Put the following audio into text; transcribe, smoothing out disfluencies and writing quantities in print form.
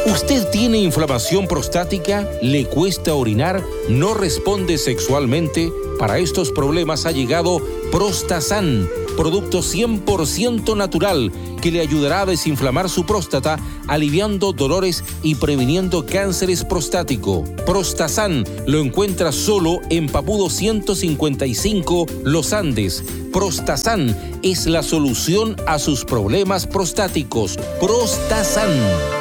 ¿Usted tiene inflamación prostática? ¿Le cuesta orinar? ¿No responde sexualmente? Para estos problemas ha llegado Prostasan, producto 100% natural que le ayudará a desinflamar su próstata, aliviando dolores y previniendo cánceres prostático. Prostasan lo encuentra solo en Papudo 155, Los Andes. Prostasan es la solución a sus problemas prostáticos. Prostasan.